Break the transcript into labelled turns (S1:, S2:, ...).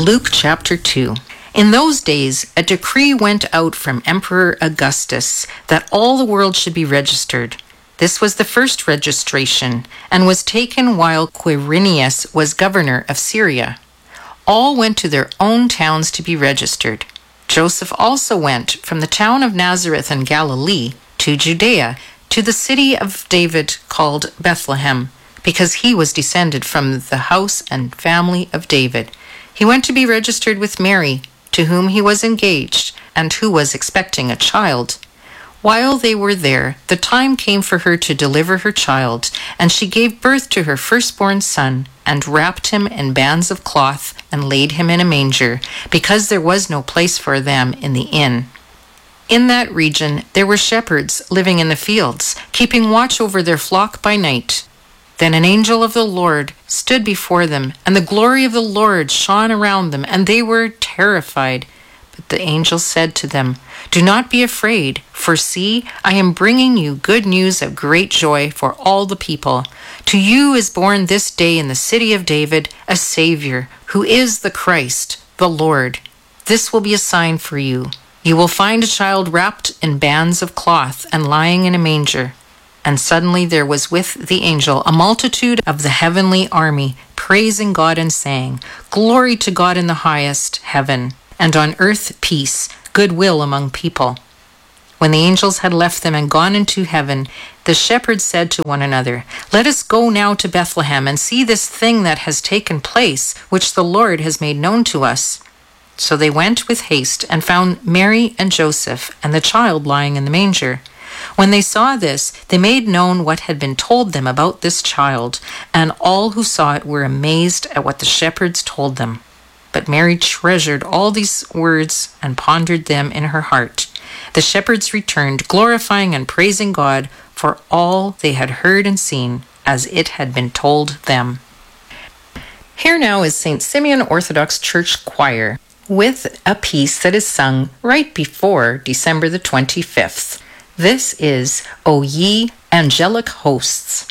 S1: Luke chapter 2. In those days, a decree went out from Emperor Augustus that all the world should be registered. This was the first registration, and was taken while Quirinius was governor of Syria. All went to their own towns to be registered. Joseph also went from the town of Nazareth in Galilee to Judea, to the city of David called Bethlehem, because he was descended from the house and family of David. He went to be registered with Mary, to whom he was engaged, and who was expecting a child. While they were there, the time came for her to deliver her child, and she gave birth to her firstborn son, and wrapped him in bands of cloth, and laid him in a manger, because there was no place for them in the inn. In that region there were shepherds living in the fields, keeping watch over their flock by night. Then an angel of the Lord stood before them, and the glory of the Lord shone around them, and they were terrified. But the angel said to them, "Do not be afraid, for see, I am bringing you good news of great joy for all the people. To you is born this day in the city of David a Savior, who is the Christ, the Lord. This will be a sign for you. You will find a child wrapped in bands of cloth and lying in a manger." And suddenly there was with the angel a multitude of the heavenly army, praising God and saying, "Glory to God in the highest heaven, and on earth peace, goodwill among people." When the angels had left them and gone into heaven, the shepherds said to one another, "Let us go now to Bethlehem and see this thing that has taken place, which the Lord has made known to us." So they went with haste and found Mary and Joseph and the child lying in the manger. When they saw this, they made known what had been told them about this child, and all who saw it were amazed at what the shepherds told them. But Mary treasured all these words and pondered them in her heart. The shepherds returned, glorifying and praising God for all they had heard and seen, as it had been told them. Here now is St. Simeon Orthodox Church Choir, with a piece that is sung right before December the 25th. This is O Ye Angelic Hosts.